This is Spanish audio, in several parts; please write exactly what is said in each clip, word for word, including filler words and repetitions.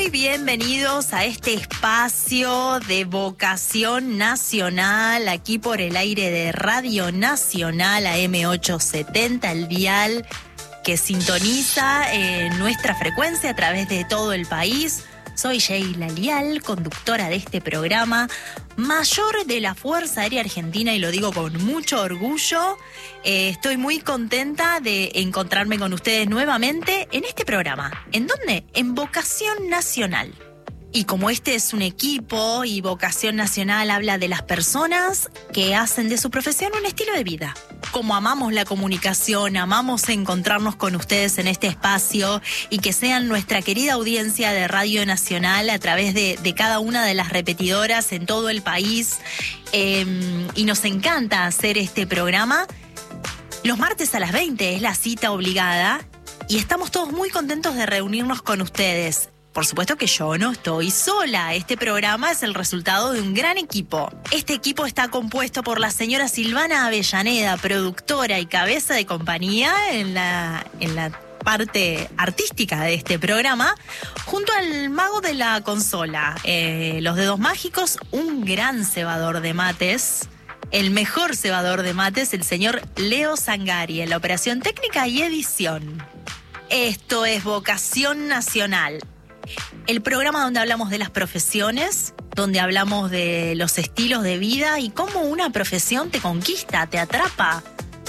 muy bienvenidos a este espacio de vocación nacional, aquí por el aire de Radio Nacional A M ochocientos setenta, el dial que sintoniza eh, nuestra frecuencia a través de todo el país. Soy Sheila Lial, conductora de este programa, mayor de la Fuerza Aérea Argentina, y lo digo con mucho orgullo. Eh, estoy muy contenta de encontrarme con ustedes nuevamente en este programa. ¿En dónde? En Vocación Nacional. Y como este es un equipo y Vocación Nacional habla de las personas que hacen de su profesión un estilo de vida. Como amamos la comunicación, amamos encontrarnos con ustedes en este espacio y que sean nuestra querida audiencia de Radio Nacional a través de, de cada una de las repetidoras en todo el país. Eh, y nos encanta hacer este programa. Los martes a las veinte es la cita obligada y estamos todos muy contentos de reunirnos con ustedes. Por supuesto que yo no estoy sola. Este programa es el resultado de un gran equipo. Este equipo está compuesto por la señora Silvana Avellaneda, productora y cabeza de compañía en la, en la parte artística de este programa, junto al mago de la consola, eh, los dedos mágicos, un gran cebador de mates, el mejor cebador de mates, el señor Leo Zangari, en la operación técnica y edición. Esto es Vocación Nacional. El programa donde hablamos de las profesiones, donde hablamos de los estilos de vida y cómo una profesión te conquista, te atrapa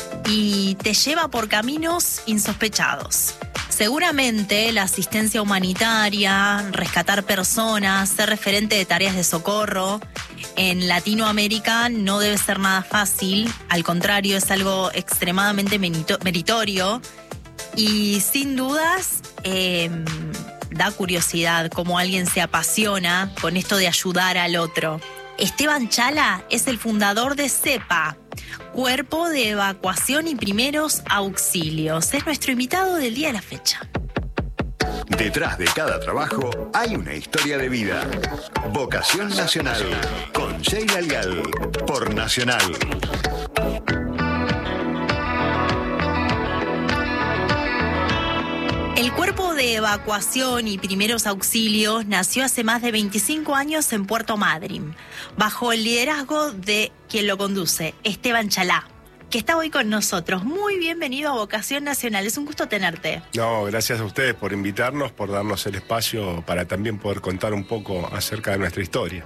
y te lleva por caminos insospechados. Seguramente la asistencia humanitaria, rescatar personas, ser referente de tareas de socorro en Latinoamérica no debe ser nada fácil, al contrario, es algo extremadamente meritorio y sin dudas eh, da curiosidad cómo alguien se apasiona con esto de ayudar al otro. Esteban Chala es el fundador de CEPA, Cuerpo de Evacuación y Primeros Auxilios. Es nuestro invitado del día de la fecha. Detrás de cada trabajo hay una historia de vida. Vocación Nacional con Sheila Lial por Nacional. El Cuerpo de Evacuación y Primeros Auxilios nació hace más de veinticinco años en Puerto Madryn, bajo el liderazgo de quien lo conduce, Esteban Chalá, que está hoy con nosotros. Muy bienvenido a Vocación Nacional, es un gusto tenerte. No, gracias a ustedes por invitarnos, por darnos el espacio para también poder contar un poco acerca de nuestra historia.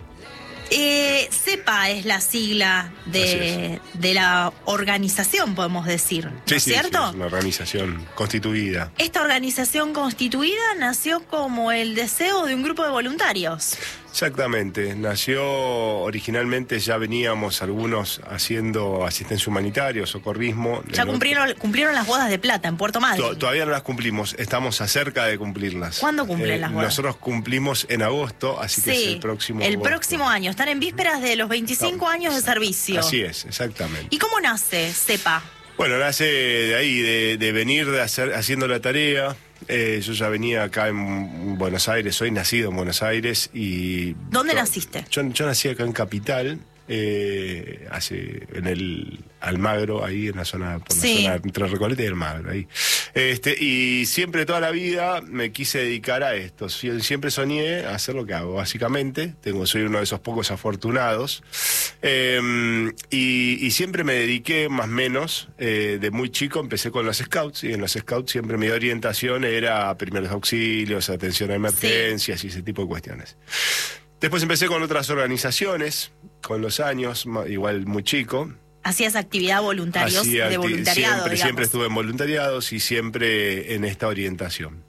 Eh, CEPA es la sigla de, de la organización, podemos decir, ¿no sí, es sí, cierto? Sí, es una organización constituida. Esta organización constituida nació como el deseo de un grupo de voluntarios. Exactamente, nació originalmente, ya veníamos algunos haciendo asistencia humanitaria, socorrismo. Ya cumplieron, cumplieron las bodas de plata en Puerto Madryn. Todavía no las cumplimos, estamos acerca de cumplirlas. ¿Cuándo cumplen eh, las bodas? Nosotros cumplimos en agosto, así sí, que es el próximo el agosto. próximo año, están en vísperas de los veinticinco no, años de servicio. Así es, exactamente. ¿Y cómo nace CEPA? Bueno, nace de ahí, de, de venir de hacer, haciendo la tarea. Eh, yo ya venía acá en Buenos Aires, soy nacido en Buenos Aires y... ¿Dónde yo, naciste? Yo, yo nací acá en Capital, eh, hace, en el Almagro, ahí en la zona, por sí. la zona entre Recoleta y Almagro, ahí. Este, y siempre, toda la vida, me quise dedicar a esto. Siempre soñé a hacer lo que hago, básicamente. Tengo, soy uno de esos pocos afortunados. Eh, y, y siempre me dediqué, más o menos, eh, de muy chico, empecé con los scouts, y en los scouts siempre mi orientación era primeros auxilios, atención a emergencias sí. y ese tipo de cuestiones. Después empecé con otras organizaciones, con los años, igual muy chico. ¿Hacías actividad voluntarios, Hacía, de voluntariado, siempre, digamos? Siempre estuve en voluntariados y siempre en esta orientación.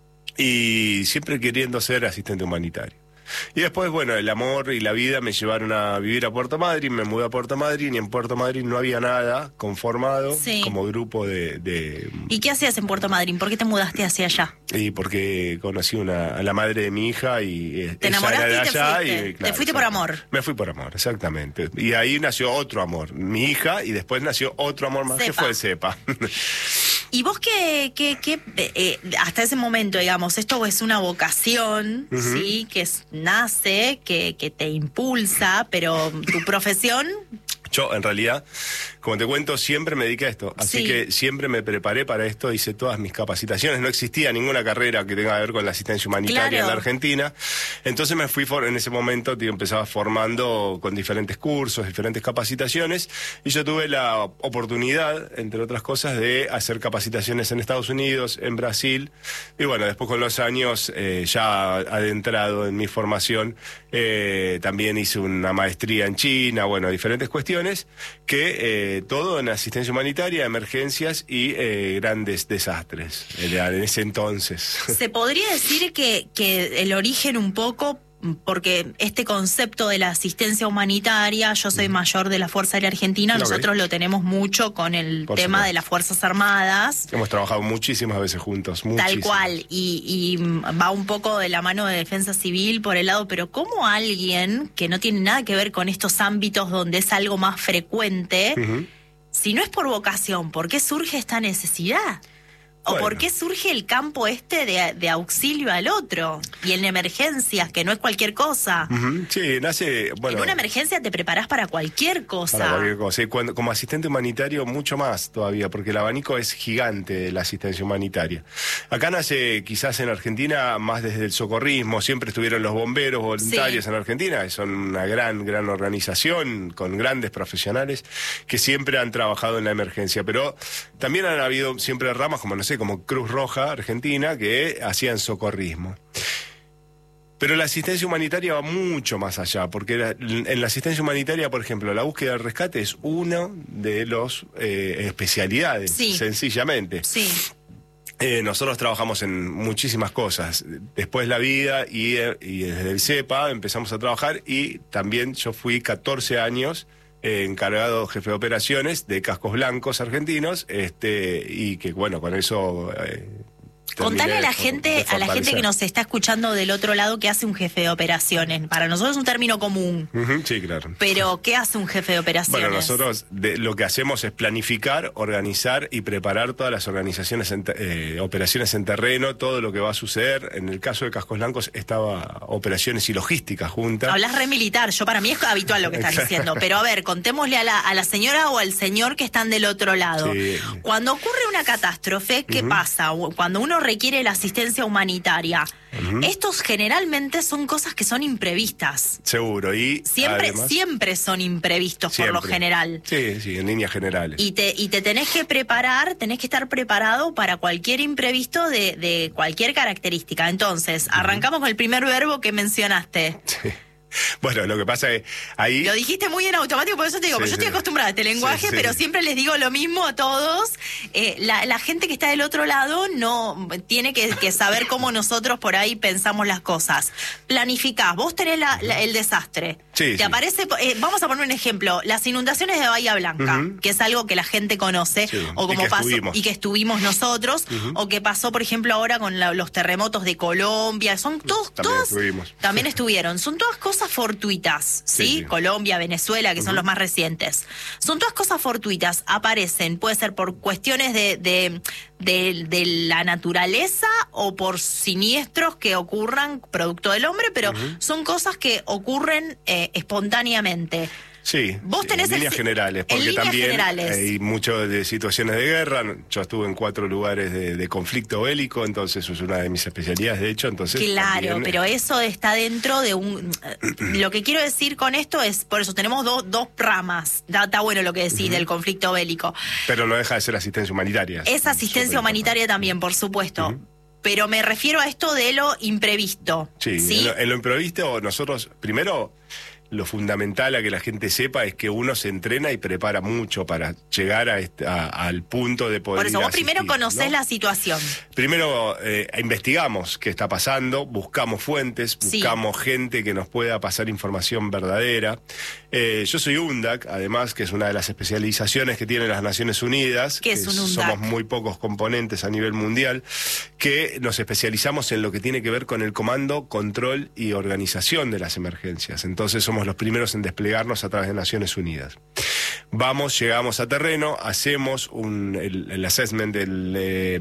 Y siempre queriendo ser asistente humanitario. Y después, bueno, el amor y la vida me llevaron a vivir a Puerto Madryn, me mudé a Puerto Madryn y en Puerto Madryn no había nada conformado sí. como grupo de, de... ¿Y qué hacías en Puerto Madryn? ¿Por qué te mudaste hacia allá? Y porque conocí una, a la madre de mi hija y... ¿Te enamoraste de y te allá fuiste? Y, claro, ¿Te fuiste por amor? Me fui por amor, exactamente. Y ahí nació otro amor, mi hija, y después nació otro amor más, Cepa. que fue CEPA. ¿Y vos qué, qué, qué eh, hasta ese momento, digamos, esto es una vocación, uh-huh. ¿sí? Que es, nace, que, que te impulsa, pero tu profesión Yo, en realidad, como te cuento, siempre me dediqué a esto. Así Sí. que siempre me preparé para esto, hice todas mis capacitaciones. No existía ninguna carrera que tenga que ver con la asistencia humanitaria Claro. en la Argentina. Entonces me fui, for en ese momento, tío, empezaba formando con diferentes cursos, diferentes capacitaciones. Y yo tuve la oportunidad, entre otras cosas, de hacer capacitaciones en Estados Unidos, en Brasil. Y bueno, después con los años, eh, ya adentrado en mi formación, eh, también hice una maestría en China, bueno, diferentes cuestiones. Que eh, todo en asistencia humanitaria, emergencias y eh, grandes desastres en, en ese entonces. Se podría decir que, que el origen un poco, porque este concepto de la asistencia humanitaria, yo soy mayor de la Fuerza Aérea Argentina, Ok. nosotros lo tenemos mucho con el Por tema supuesto. de las Fuerzas Armadas. Hemos trabajado muchísimas veces juntos, Tal muchísimas. cual, y, y va un poco de la mano de defensa civil por el lado, pero ¿cómo alguien que no tiene nada que ver con estos ámbitos donde es algo más frecuente, Ujú. si no es por vocación, ¿por qué surge esta necesidad? ¿O Bueno. por qué surge el campo este de, de auxilio al otro? Y en emergencias, que no es cualquier cosa. Ujú. Sí, nace, bueno, En una emergencia te preparás para cualquier cosa. para cualquier cosa. Y cuando, como asistente humanitario, mucho más todavía, porque el abanico es gigante de la asistencia humanitaria. Acá nace, quizás en Argentina, más desde el socorrismo. Siempre estuvieron los bomberos voluntarios Sí. en Argentina, que son una gran, gran organización, con grandes profesionales, que siempre han trabajado en la emergencia. Pero también han habido siempre ramas, como no sé, como Cruz Roja Argentina, que hacían socorrismo. Pero la asistencia humanitaria va mucho más allá, porque la- en la asistencia humanitaria, por ejemplo, la búsqueda del rescate es una de las eh, especialidades, Sí. sencillamente. Sí. Eh, nosotros trabajamos en muchísimas cosas. Después la vida y, eh, y desde el CEPA empezamos a trabajar y también yo fui catorce años eh, encargado jefe de operaciones de Cascos Blancos argentinos, este y que bueno, con eso... Eh, Contale terminé a la de gente, for- de a la gente fortalecer. que nos está escuchando del otro lado, ¿qué hace un jefe de operaciones? Para nosotros es un término común, Ujú, sí, claro. pero ¿qué hace un jefe de operaciones? Bueno, nosotros de- lo que hacemos es planificar, organizar y preparar todas las organizaciones, en te- eh, operaciones en terreno, todo lo que va a suceder. En el caso de Cascos Blancos estaba operaciones y logística juntas. Hablas re militar, yo para mí es habitual lo que estás diciendo, pero a ver, contémosle a la, a la señora o al señor que están del otro lado. Sí. Cuando ocurre una catástrofe, ¿qué pasa? Cuando uno requiere la asistencia humanitaria, estos generalmente son cosas que son imprevistas. Seguro. Y Siempre, además, siempre son imprevistos por lo siempre. general. Sí, sí, en líneas generales. Y te, y te tenés que preparar, tenés que estar preparado para cualquier imprevisto de, de cualquier característica. Entonces, arrancamos con el primer verbo que mencionaste. Sí. Bueno, lo que pasa es ahí... Lo dijiste muy en automático, por eso te digo, Sí, porque yo estoy sí. acostumbrada a este lenguaje, Sí, sí. pero siempre les digo lo mismo a todos. Eh, la, la gente que está del otro lado no tiene que, que saber cómo nosotros por ahí pensamos las cosas. Planificás, vos tenés la- la- el desastre. Sí, Te sí. aparece, eh, vamos a poner un ejemplo, las inundaciones de Bahía Blanca, Ujú. que es algo que la gente conoce, Sí, o y como que pasó, estuvimos. y que estuvimos nosotros, o que pasó, por ejemplo, ahora con la- los terremotos de Colombia. Son todos, También todas, estuvimos. también estuvieron. Son todas cosas fortuitas, ¿sí? Sí, sí. Colombia, Venezuela, que son los más recientes. Son todas cosas fortuitas, aparecen, puede ser por cuestiones de, de, de, de la naturaleza o por siniestros que ocurran producto del hombre, pero son cosas que ocurren eh, espontáneamente. Sí, Vos sí, tenés en el- líneas generales, en porque líneas también generales. hay mucho de situaciones de guerra. Yo estuve en cuatro lugares de, de conflicto bélico, entonces es una de mis especialidades, de hecho. Entonces Claro, también, pero eso está dentro de un... Lo que quiero decir con esto es, por eso tenemos dos dos ramas. Está, está bueno lo que decís del conflicto bélico. pero no deja de ser asistencia humanitaria. Es asistencia Súper humanitaria también, por supuesto. Pero me refiero a esto de lo imprevisto. Sí, ¿sí? En, lo, en lo imprevisto nosotros, primero, lo fundamental a que la gente sepa es que uno se entrena y prepara mucho para llegar a este- a- al punto de poder Por eso ir a vos primero asistir, conocés ¿no? la situación. Primero eh, investigamos qué está pasando, buscamos fuentes, Sí. buscamos gente que nos pueda pasar información verdadera. Eh, yo soy U N D A C, además, que es una de las especializaciones que tienen las Naciones Unidas. ¿Qué es que un U N D A C? Somos muy pocos componentes a nivel mundial, que nos especializamos en lo que tiene que ver con el comando, control y organización de las emergencias. Entonces somos los primeros en desplegarnos a través de Naciones Unidas. Vamos, llegamos a terreno, hacemos un, el, el assessment, el, eh,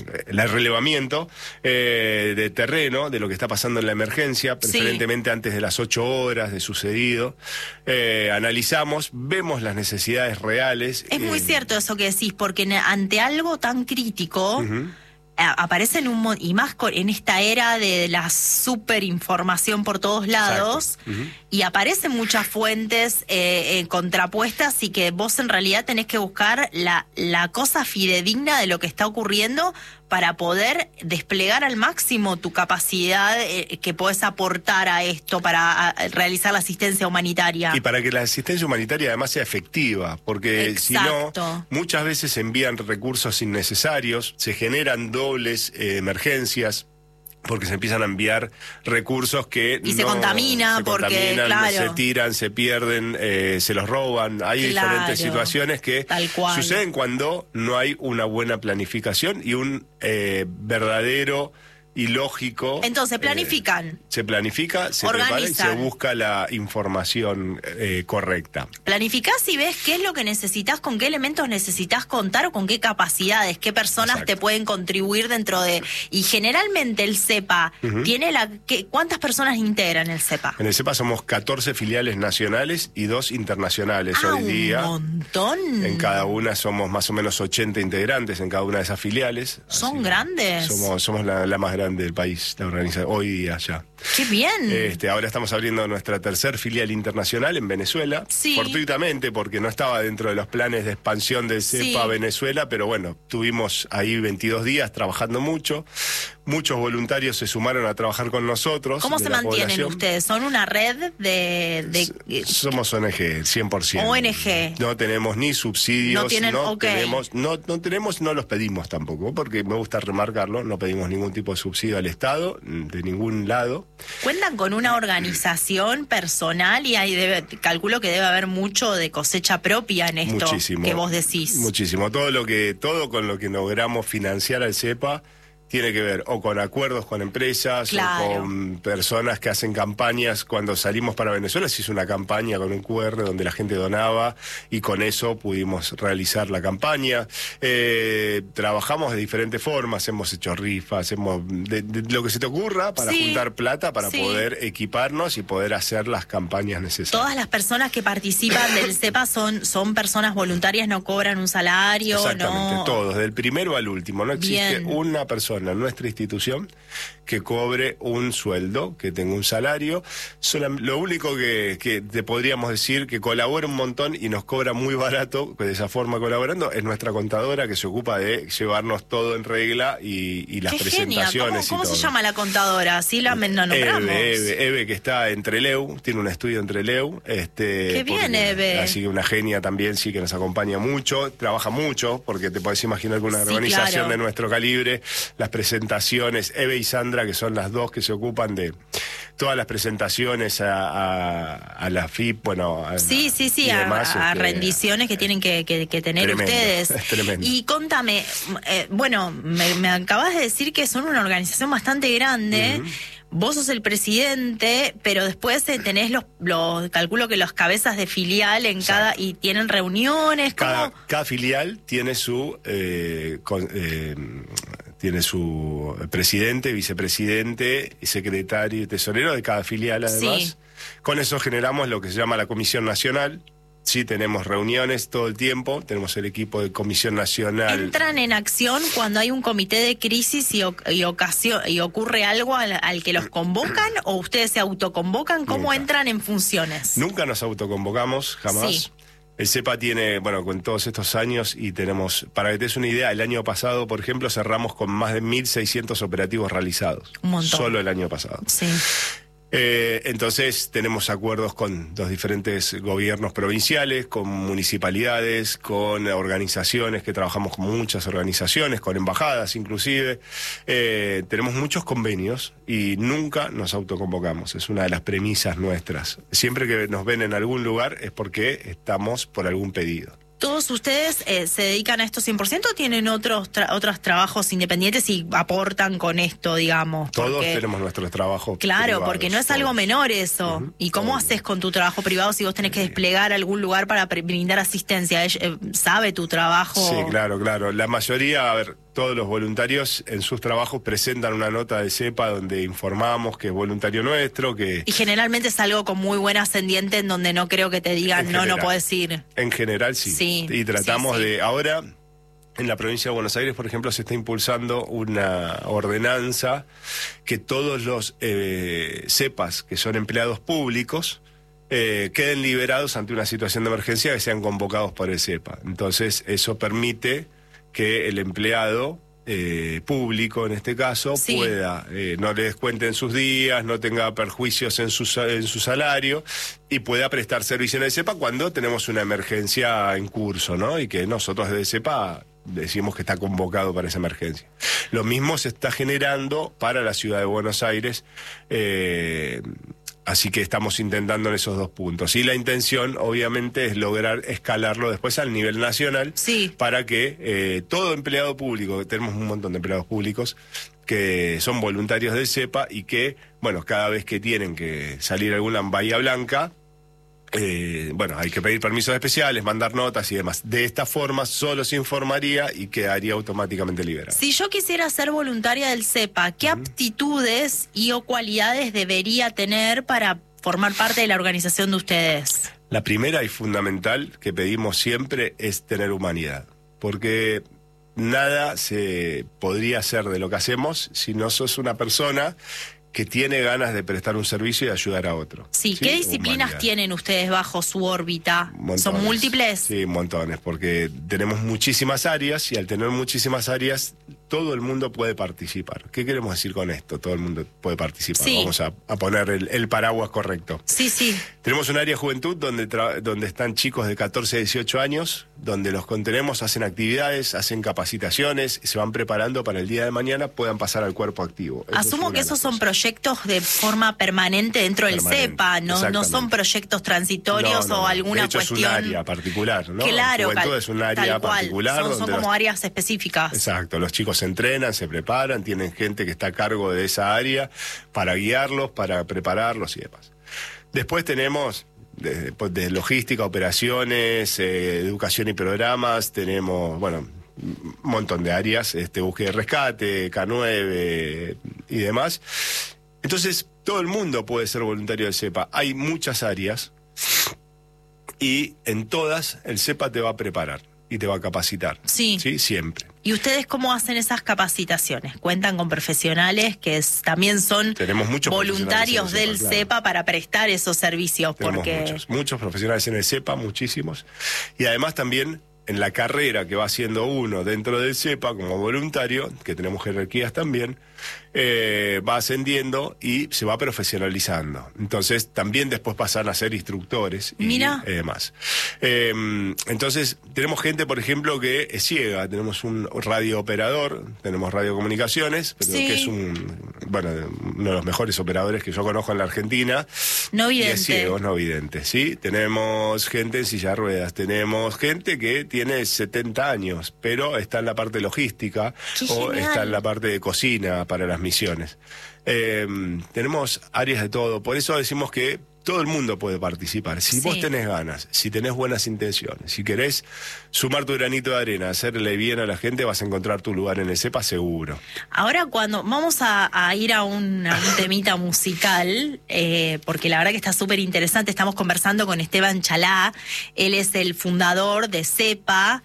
el relevamiento eh, de terreno, de lo que está pasando en la emergencia, preferentemente sí. antes de las ocho horas de sucedido. Eh, analizamos, vemos las necesidades reales. Es muy eh, cierto eso que decís, porque ante algo tan crítico... Uh-huh. Aparecen un y más con, en esta era de la superinformación por todos lados, uh-huh. y aparecen muchas fuentes eh, eh, contrapuestas y que vos en realidad tenés que buscar la, la cosa fidedigna de lo que está ocurriendo para poder desplegar al máximo tu capacidad eh, que podés aportar a esto para a, realizar la asistencia humanitaria. Y para que la asistencia humanitaria además sea efectiva, porque Exacto. si no, muchas veces se envían recursos innecesarios, se generan dobles eh, emergencias, porque se empiezan a enviar recursos que y no, se contamina se porque contaminan, claro. se tiran, se pierden, eh, se los roban. Hay claro, diferentes situaciones que suceden cuando no hay una buena planificación y un eh, verdadero y lógico. Entonces planifican. Eh, se planifica, se organizan. prepara y se busca la información eh, correcta. Planificás y ves qué es lo que necesitas, con qué elementos necesitas contar o con qué capacidades, qué personas Exacto. te pueden contribuir dentro de... Y generalmente el CEPA uh-huh. tiene la... ¿qué, ¿Cuántas personas integran el CEPA? En el CEPA somos catorce filiales nacionales y dos internacionales ah, hoy día. un montón. En cada una somos más o menos ochenta integrantes en cada una de esas filiales. ¿Son grandes? Somos, somos la, la más grande del país, la organización, hoy día ya. ¡Qué bien! Este, ahora estamos abriendo nuestra tercer filial internacional en Venezuela, sí. fortuitamente, porque no estaba dentro de los planes de expansión del CEPA sí. a Venezuela, pero bueno, tuvimos ahí veintidós días trabajando mucho, muchos voluntarios se sumaron a trabajar con nosotros. ¿Cómo se mantienen población. ustedes? ¿Son una red de...? de... Somos O N G, cien por ciento. O N G. No tenemos ni subsidios, no, tienen, no okay. tenemos, no, no tenemos, no los pedimos tampoco, porque me gusta remarcarlo, no pedimos ningún tipo de subsidio al Estado, de ningún lado. ¿Cuentan con una organización personal y ahí debe, calculo que debe haber mucho de cosecha propia en esto muchísimo, que vos decís? Muchísimo. Todo lo que, todo con lo que logramos financiar al CEPA tiene que ver o con acuerdos con empresas, claro. o con personas que hacen campañas. Cuando salimos para Venezuela se hizo una campaña con un cu erre donde la gente donaba y con eso pudimos realizar la campaña. Eh, trabajamos de diferentes formas, hemos hecho rifas, hemos de, de lo que se te ocurra para sí, juntar plata para sí. poder equiparnos y poder hacer las campañas necesarias. Todas las personas que participan del CEPA son, son personas voluntarias, no cobran un salario. Exactamente, no... todos, del primero al último. No existe Bien. una persona en nuestra institución que cobre un sueldo, que tenga un salario. Sola, lo único que, que te podríamos decir que colabora un montón y nos cobra muy barato, de esa forma colaborando, es nuestra contadora que se ocupa de llevarnos todo en regla y, y las Qué presentaciones. Genia. ¿Cómo, cómo se llama la contadora? Así la nombramos. Eve, Eve, Eve, que está en Trelew, tiene un estudio en Trelew. Este, Qué bien, porque, Eve. Así que una genia también, sí, que nos acompaña mucho, trabaja mucho, porque te podés imaginar que una sí, organización claro. de nuestro calibre, las presentaciones, Eve y Sandra, que son las dos que se ocupan de todas las presentaciones a, a, a la F I P, bueno, a, sí, sí, sí, a, demás, a, a este, rendiciones que tienen que, que, que tener tremendo, ustedes. Es tremendo. Y contame, eh, bueno, me, me acabas de decir que son una organización bastante grande. Uh-huh. Vos sos el presidente, pero después eh, tenés los, los, calculo que los cabezas de filial en Exacto. cada, y tienen reuniones. ¿Cómo? Cada, cada filial tiene su, eh, con, eh, tiene su presidente, vicepresidente, secretario y tesorero de cada filial además. Sí. Con eso generamos lo que se llama la Comisión Nacional. Sí, tenemos reuniones todo el tiempo, tenemos el equipo de Comisión Nacional. ¿Entran en acción cuando hay un comité de crisis y, y, ocasión, y ocurre algo al, al que los convocan o ustedes se autoconvocan? ¿Cómo Nunca. entran en funciones? Nunca nos autoconvocamos, jamás. Sí. El CEPA tiene, bueno, con todos estos años y tenemos, para que te des una idea, el año pasado, por ejemplo, cerramos con más de mil seiscientos operativos realizados. Un montón. Solo el año pasado. Sí. Eh, entonces tenemos acuerdos con los diferentes gobiernos provinciales, con municipalidades, con organizaciones, que trabajamos con muchas organizaciones, con embajadas inclusive. Eh, tenemos muchos convenios y nunca nos autoconvocamos, es una de las premisas nuestras. Siempre que nos ven en algún lugar es porque estamos por algún pedido. ¿Todos ustedes eh, se dedican a esto cien por ciento o tienen otros tra- otros trabajos independientes y aportan con esto, digamos? Todos Porque, tenemos nuestros trabajos claro, privados, porque no es todos. algo menor eso. Ujú, ¿Y cómo todo. haces con tu trabajo privado si vos tenés que desplegar algún lugar para pre- brindar asistencia? ¿Ella, eh, ¿Sabe tu trabajo? Sí, claro, claro. La mayoría, a ver, todos los voluntarios en sus trabajos presentan una nota de CEPA donde informamos que es voluntario nuestro, que Y generalmente es algo con muy buen ascendiente en donde no creo que te digan, En no, no general. podés ir. en general sí. Sí, Y tratamos sí, sí. de... Ahora, en la provincia de Buenos Aires, por ejemplo, se está impulsando una ordenanza que todos los eh, CEPAs, que son empleados públicos, eh, queden liberados ante una situación de emergencia, que sean convocados por el CEPA. Entonces, eso permite que el empleado eh, público, en este caso, Sí. pueda, eh, no le descuenten sus días, no tenga perjuicios en su, sa- en su salario y pueda prestar servicio en el CEPA cuando tenemos una emergencia en curso, ¿no? Y que nosotros desde CEPA decimos que está convocado para esa emergencia. Lo mismo se está generando para la ciudad de Buenos Aires, eh, así que estamos intentando en esos dos puntos. Y la intención, obviamente, es lograr escalarlo después al nivel nacional, Sí. para que eh, todo empleado público, que tenemos un montón de empleados públicos que son voluntarios del CEPA y que, bueno, cada vez que tienen que salir a alguna Bahía Blanca, eh, bueno, hay que pedir permisos especiales, mandar notas y demás. De esta forma solo se informaría y quedaría automáticamente liberado. Si yo quisiera ser voluntaria del CEPA, ¿qué aptitudes y o cualidades debería tener para formar parte de la organización de ustedes? La primera y fundamental que pedimos siempre es tener humanidad, porque nada se podría hacer de lo que hacemos si no sos una persona que tiene ganas de prestar un servicio y ayudar a otro. Sí, ¿qué disciplinas Humanidad. tienen ustedes bajo su órbita? Montones. ¿Son múltiples? Sí, montones, porque tenemos muchísimas áreas y al tener muchísimas áreas, todo el mundo puede participar. ¿Qué queremos decir con esto? Todo el mundo puede participar. Sí. Vamos a, a poner el, el paraguas correcto. Sí, sí. Tenemos un área de juventud donde, tra- donde están chicos de catorce a dieciocho años, donde los contenemos, hacen actividades, hacen capacitaciones, se van preparando para el día de mañana puedan pasar al cuerpo activo. Eso es Asumo una que de esos las son cosas. proyectos de forma permanente dentro del Permanente, CEPA, no, no son exactamente. proyectos transitorios No, no, o no. alguna De hecho, cuestión. es un área particular, ¿no? Claro, Juventud cal- es un área tal cual. particular. Son, son donde como los- áreas específicas. Exacto, los chicos se entrenan, se preparan, tienen gente que está a cargo de esa área para guiarlos, para prepararlos y demás. Después tenemos de, pues, de logística, operaciones, eh, educación y programas, tenemos, bueno, un montón de áreas, este, búsqueda y rescate, K nueve y demás. Entonces, todo el mundo puede ser voluntario del CEPA. Hay muchas áreas y en todas el CEPA te va a preparar y te va a capacitar. Sí. Sí, siempre. ¿Y ustedes cómo hacen esas capacitaciones? ¿Cuentan con profesionales que es- también son Tenemos muchos voluntarios profesionales en el del CEPA, claro. CEPA para prestar esos servicios? Tenemos Porque muchos, muchos profesionales en el CEPA, muchísimos. Y además también en la carrera que va haciendo uno dentro del CEPA como voluntario, que tenemos jerarquías también, eh, va ascendiendo y se va profesionalizando. Entonces también después pasan a ser instructores y Mira. eh, demás. Eh, entonces tenemos gente, por ejemplo, que es ciega. Tenemos un radiooperador, tenemos radiocomunicaciones, pero Sí. que es un, bueno, uno de los mejores operadores que yo conozco en la Argentina. no Y es vidente. ciego, no vidente, ¿sí? Tenemos gente en silla de ruedas, tenemos gente que tiene setenta años, pero está en la parte logística ¡Qué o genial! está en la parte de cocina para las misiones. Eh, tenemos áreas de todo, por eso decimos que todo el mundo puede participar. Si Sí. vos tenés ganas, si tenés buenas intenciones, si querés sumar tu granito de arena, hacerle bien a la gente, vas a encontrar tu lugar en el CEPA seguro. Ahora cuando vamos a, a ir a un, a un temita musical, eh, porque la verdad que está súper interesante, estamos conversando con Esteban Chalá, él es el fundador de CEPA,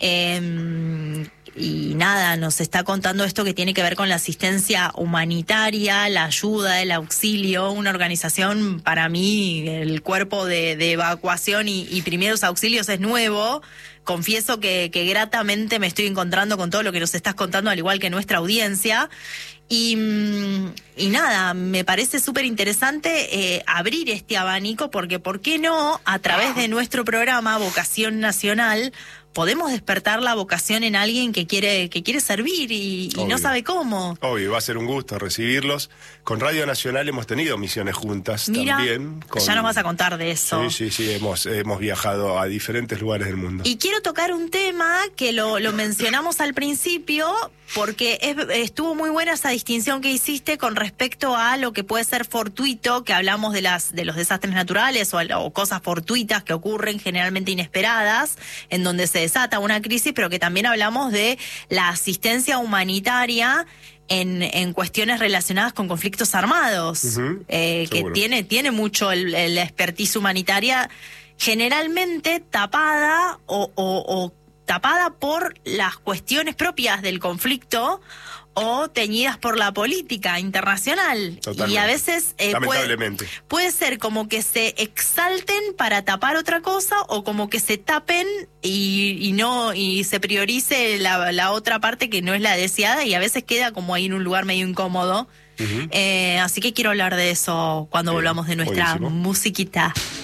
eh, y nada, nos está contando esto que tiene que ver con la asistencia humanitaria, la ayuda, el auxilio, una organización, para mí, el cuerpo de, de evacuación y, y primeros auxilios es nuevo. Confieso que, que gratamente me estoy encontrando con todo lo que nos estás contando, al igual que nuestra audiencia. Y, mm, y nada, me parece súper interesante eh, abrir este abanico, porque ¿por qué no, a través de nuestro programa Vocación Nacional, podemos despertar la vocación en alguien que quiere que quiere servir y, y no sabe cómo. Obvio, va a ser un gusto recibirlos. Con Radio Nacional hemos tenido misiones juntas. Mira, también. Con... ya nos vas a contar de eso. Sí, sí, sí, hemos, hemos viajado a diferentes lugares del mundo. Y quiero tocar un tema que lo, lo mencionamos al principio, porque es, estuvo muy buena esa distinción que hiciste con respecto a lo que puede ser fortuito, que hablamos de las de los desastres naturales o, o cosas fortuitas que ocurren generalmente inesperadas, en donde se desata una crisis, pero que también hablamos de la asistencia humanitaria en, en cuestiones relacionadas con conflictos armados, uh-huh, eh, que tiene, tiene mucho el, el expertise humanitaria, generalmente tapada o, o, o tapada por las cuestiones propias del conflicto o teñidas por la política internacional. Totalmente. Y a veces eh, lamentablemente puede, puede ser como que se exalten para tapar otra cosa o como que se tapen y, y no y se priorice la, la otra parte que no es la deseada y a veces queda como ahí en un lugar medio incómodo. Uh-huh. eh, así que quiero hablar de eso cuando Bien, volvamos de nuestra buenísimo. musiquita.